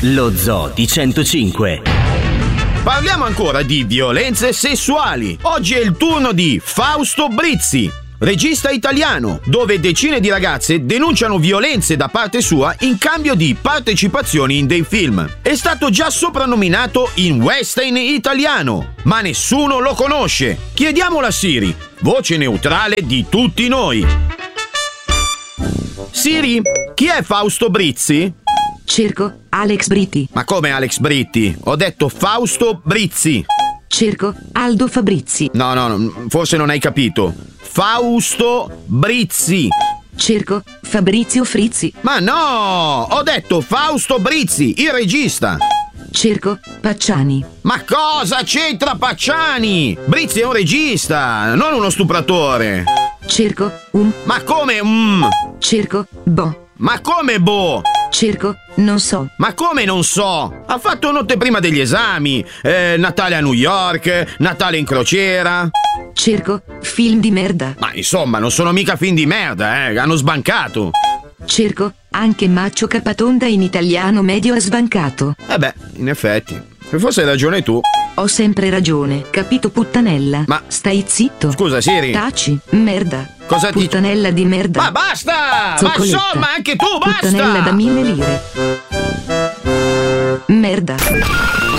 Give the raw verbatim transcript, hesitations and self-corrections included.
Lo Zoo di centocinque. Parliamo ancora di violenze sessuali. Oggi è il turno di Fausto Brizzi, regista italiano, dove decine di ragazze denunciano violenze da parte sua in cambio di partecipazioni in dei film. È stato già soprannominato in western italiano, ma nessuno lo conosce. Chiediamolo a Siri, voce neutrale di tutti noi. Siri, chi è Fausto Brizzi? Cerco Alex Britti. Ma come Alex Britti? Ho detto Fausto Brizzi. Cerco Aldo Fabrizi. No, no, no, forse non hai capito. Fausto Brizzi. Cerco Fabrizio Frizzi. Ma no, ho detto Fausto Brizzi, il regista. Cerco Pacciani. Ma cosa c'entra Pacciani? Brizzi è un regista, non uno stupratore. Cerco Um. Ma come um? Cerco Bo. Ma come boh? Cerco non so. Ma come non so? Ha fatto notte prima degli esami, eh, Natale a New York, Natale in crociera. Cerco film di merda. Ma insomma, non sono mica film di merda, eh, hanno sbancato. Cerco anche Maccio Capatonda in italiano medio ha sbancato. Eh beh, in effetti, forse hai ragione tu. Ho sempre ragione, capito puttanella? Ma stai zitto. Scusa Siri. Taci, merda. Cosa dici? Puttanella di merda. Ma basta! Zoccoletta. Ma insomma, anche tu basta! Puttanella da mille lire. Merda.